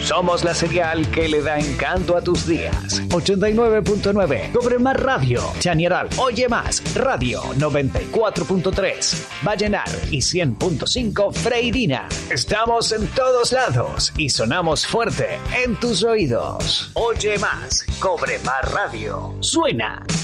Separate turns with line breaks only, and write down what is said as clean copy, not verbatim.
Somos la señal que le da encanto a tus días. 89.9 Cobre Más Radio. Chañaral Oye Más Radio. 94.3 Vallenar y 100.5 Freirina. Estamos en todos lados y sonamos fuerte en tus oídos. Oye Más Cobre Más Radio. Suena